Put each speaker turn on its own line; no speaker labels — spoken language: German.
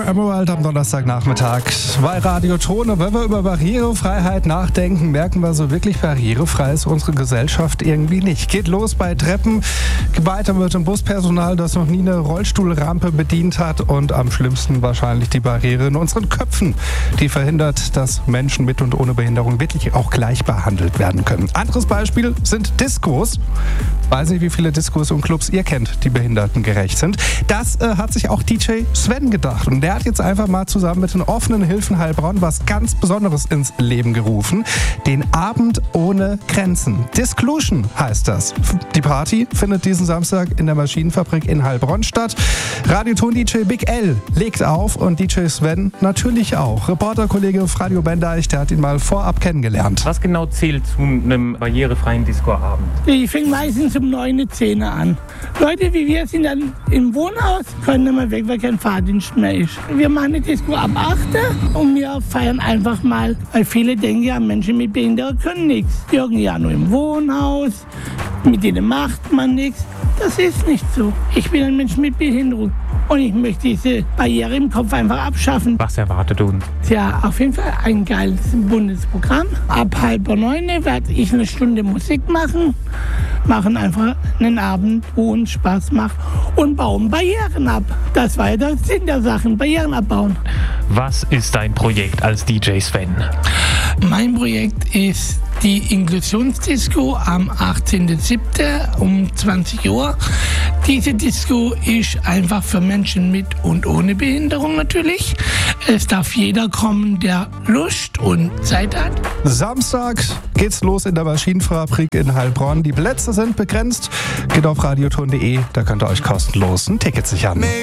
Emerald am Donnerstagnachmittag bei Radioton. Und wenn wir über Barrierefreiheit nachdenken, merken wir, so wirklich barrierefrei ist unsere Gesellschaft irgendwie nicht. Geht los bei Treppen, weiter mit dem Buspersonal, das noch nie eine Rollstuhlrampe bedient hat, und am schlimmsten wahrscheinlich die Barriere in unseren Köpfen, die verhindert, dass Menschen mit und ohne Behinderung wirklich auch gleich behandelt werden können. Anderes Beispiel sind Diskos. Weiß nicht, wie viele Diskos und Clubs ihr kennt, die behindertengerecht sind. Das hat sich auch DJ Sven gedacht. Und der hat jetzt einfach mal zusammen mit den offenen Hilfen Heilbronn was ganz Besonderes ins Leben gerufen. Den Abend ohne Grenzen. Disclusion heißt das. Die Party findet diesen Samstag in der Maschinenfabrik in Heilbronn statt. Radioton-DJ Big L legt auf und DJ Sven natürlich auch. Reporterkollege Fradio Bendeich, der hat ihn mal vorab kennengelernt.
Was genau zählt zu einem barrierefreien Discoabend?
Ich fängt meistens um 9, 10 an. Leute wie wir sind dann im Wohnhaus, können nicht mehr weg, weil kein Fahrdienst mehr ist. Wir machen eine Disco ab 8 und wir feiern einfach mal, weil viele denken ja, Menschen mit Behinderung können nichts. Die hocken ja nur im Wohnhaus, mit denen macht man nichts. Das ist nicht so. Ich bin ein Mensch mit Behinderung und ich möchte diese Barriere im Kopf einfach abschaffen.
Was erwartet uns?
Ja, auf jeden Fall ein geiles buntes Programm. Ab 8:30 werde ich eine Stunde Musik machen einfach einen Abend, wo uns Spaß macht, und bauen Barrieren ab. Das war ja der Sinn der Sachen, Barrieren abbauen.
Was ist dein Projekt als DJ Sven?
Mein Projekt ist die Inklusionsdisco am 18.07. um 20 Uhr. Diese Disco ist einfach für Menschen mit und ohne Behinderung natürlich. Es darf jeder kommen, der Lust und Zeit hat.
Samstag geht's los in der Maschinenfabrik in Heilbronn. Die Plätze sind begrenzt. Geht auf radioton.de, da könnt ihr euch kostenlos ein Ticket sichern.